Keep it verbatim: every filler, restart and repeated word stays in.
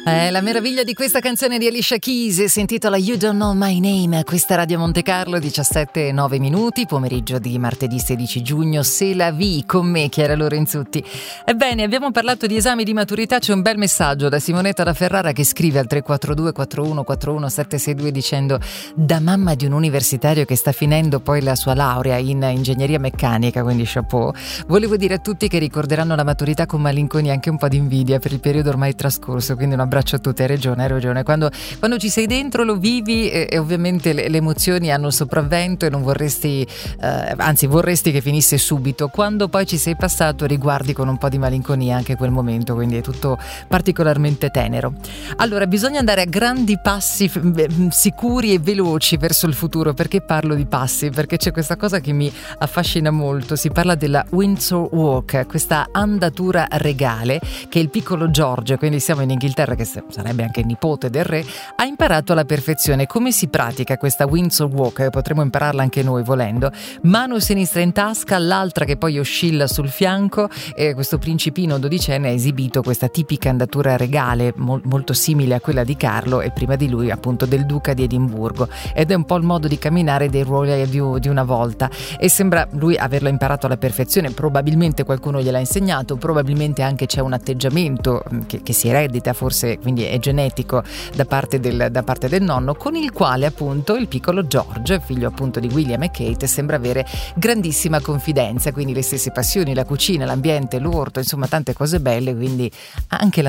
Eh, la meraviglia di questa canzone di Alicia Keys si intitola You Don't Know My Name. Questa Radio Monte Carlo, diciassette e nove minuti, pomeriggio di martedì sedici giugno. Se la vi con me, Chiara Lorenzutti. Ebbene, abbiamo parlato di esami di maturità. C'è un bel messaggio da Simonetta da Ferrara che scrive al tre quattro due quattro uno quattro uno sette sei due dicendo: da mamma di un universitario che sta finendo poi la sua laurea in ingegneria meccanica, quindi chapeau, volevo dire a tutti che ricorderanno la maturità con malinconia, anche un po' di invidia per il periodo ormai trascorso, quindi un abbraccio a tutti. Hai ragione, hai ragione. Quando, quando ci sei dentro lo vivi e, e ovviamente le, le emozioni hanno il sopravvento e non vorresti, eh, anzi vorresti che finisse subito. Quando poi ci sei passato riguardi con un po' di malinconia anche quel momento, quindi è tutto particolarmente tenero. Allora, bisogna andare a grandi passi f- sicuri e veloci verso il futuro. Perché parlo di passi? Perché c'è questa cosa che mi affascina molto. Si parla della Windsor Walk, questa andatura regale che il piccolo George, quindi siamo in Inghilterra, che sarebbe anche il nipote del re, ha imparato alla perfezione. Come si pratica questa Windsor Walk? Potremmo impararla anche noi volendo. Mano sinistra in tasca, l'altra che poi oscilla sul fianco, e questo principino dodicenne ha esibito questa tipica andatura regale mo- molto simile a quella di Carlo e prima di lui appunto del duca di Edimburgo, ed è un po' il modo di camminare dei royal di, di una volta, e sembra lui averlo imparato alla perfezione. Probabilmente qualcuno gliel'ha insegnato, probabilmente anche c'è un atteggiamento che, che si eredita, forse quindi è genetico da parte del, da parte del nonno, con il quale appunto il piccolo George, figlio appunto di William e Kate, sembra avere grandissima confidenza, quindi le stesse passioni, la cucina, l'ambiente, l'orto, insomma tante cose belle, quindi anche la